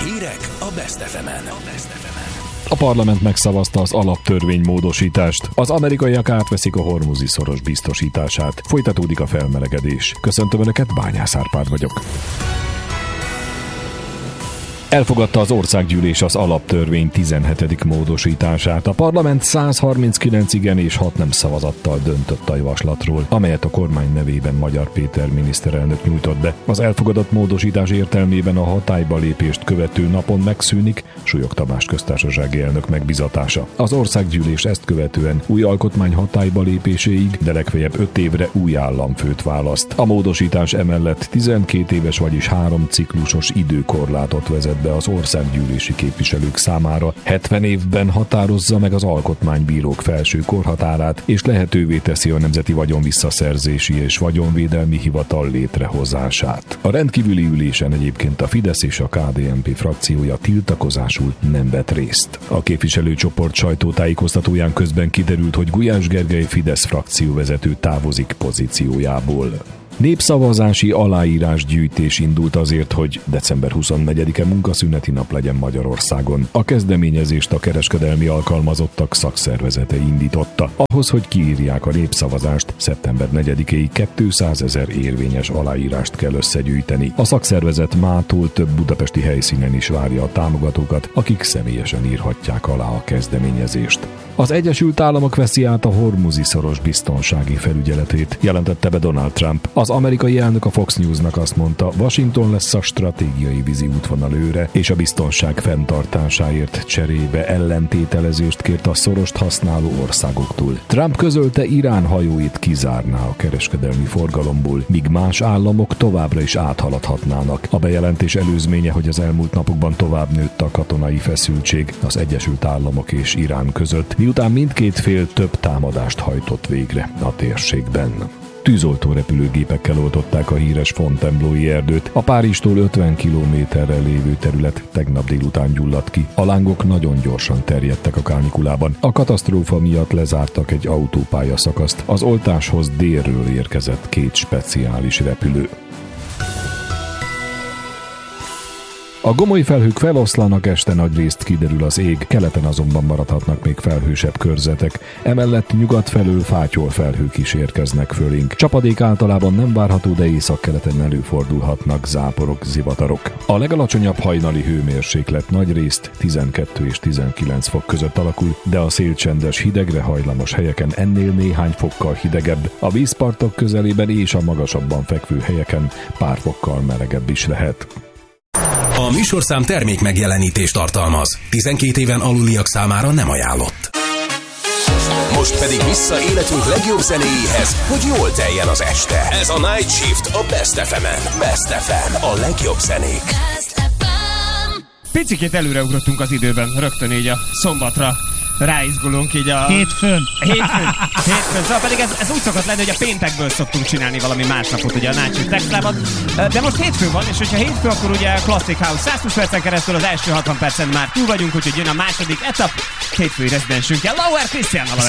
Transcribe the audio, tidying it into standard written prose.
Hírek a Best FM-en. A parlament megszavazta az alaptörvény módosítást. Az amerikaiak átveszik a Hormuzi szoros biztosítását. Folytatódik a felmelegedés. Köszöntöm Önöket, Bányász Árpád vagyok. Elfogadta az országgyűlés az alaptörvény 17. módosítását. A parlament 139 igen és 6 nem szavazattal döntött a javaslatról, amelyet a kormány nevében Magyar Péter miniszterelnök nyújtott be. Az elfogadott módosítás értelmében a hatályba lépést követő napon megszűnik Súlyog Tamás köztársasági elnök megbizatása. Az országgyűlés ezt követően új alkotmány hatályba lépéséig, de legfeljebb 5 évre új államfőt választ. A módosítás emellett 12 éves, vagyis 3 ciklusos időkorlátot vezet be az országgyűlési képviselők számára. 70 évben határozza meg az alkotmánybírók felső korhatárát, és lehetővé teszi a Nemzeti Vagyonvisszaszerzési és Vagyonvédelmi Hivatal létrehozását. A rendkívüli ülésen egyébként a Fidesz és a KDNP frakciója tiltakozásul nem vett részt. A képviselőcsoport sajtótájékoztatóján közben kiderült, hogy Gulyás Gergely Fidesz frakcióvezető távozik pozíciójából. Népszavazási aláírásgyűjtés indult azért, hogy december 24-e munkaszüneti nap legyen Magyarországon. A kezdeményezést a kereskedelmi alkalmazottak szakszervezete indította. Ahhoz, hogy kiírják a népszavazást, szeptember 4-éig 200 000 érvényes aláírást kell összegyűjteni. A szakszervezet mától több budapesti helyszínen is várja a támogatókat, akik személyesen írhatják alá a kezdeményezést. Az Egyesült Államok veszi át a Hormuzi szoros biztonsági felügyeletét, jelentette be Donald Trump. Az amerikai elnök a Fox Newsnak azt mondta, Washington lesz a stratégiai vízi útvonal őre, és a biztonság fenntartásáért cserébe ellentételezést kért a szorost használó országoktól. Trump közölte, Irán hajóit kizárná a kereskedelmi forgalomból, míg más államok továbbra is áthaladhatnának. A bejelentés előzménye, hogy az elmúlt napokban tovább nőtt a katonai feszültség az Egyesült Államok és Irán között, miután mindkét fél több támadást hajtott végre a térségben. Tűzoltó repülőgépekkel oltották a híres Fontainebleau-i erdőt. A Párizstól 50 kilométerre lévő terület tegnap délután gyulladt ki. A lángok nagyon gyorsan terjedtek a kánikulában. A katasztrófa miatt lezártak egy autópálya szakaszt. Az oltáshoz délről érkezett 2 speciális repülő. A gomoly felhők feloszlanak, este nagyrészt kiderül az ég, keleten azonban maradhatnak még felhősebb körzetek. Emellett nyugat felől fátyol felhők is érkeznek fölénk. Csapadék általában nem várható, de északkeleten előfordulhatnak záporok, zivatarok. A legalacsonyabb hajnali hőmérséklet nagyrészt 12 és 19 fok között alakul, de a szélcsendes, hidegre hajlamos helyeken ennél néhány fokkal hidegebb, a vízpartok közelében és a magasabban fekvő helyeken pár fokkal melegebb is lehet. A műsorszám termék megjelenítést tartalmaz. 12 éven aluliak számára nem ajánlott. Most pedig vissza életünk legjobb zenéjéhez, hogy jól teljen az este. Ez a Night Shift a Best FM-en. Best FM, a legjobb zenék. Picikét előreugrottunk az időben, rögtön így a szombatra ráizgulunk így a... Hétfőn. Szóval pedig ez úgy szokott lenni, hogy a péntekből szoktunk csinálni valami másnapot ugye a Night Shift Extrában. De most hétfő van, és hogyha hétfő, akkor ugye Classic House 120 percen keresztül, az első 60 percen már túl vagyunk, úgyhogy jön a második etap hétfői rezidensünkkel, Lauer Krisztiánnal a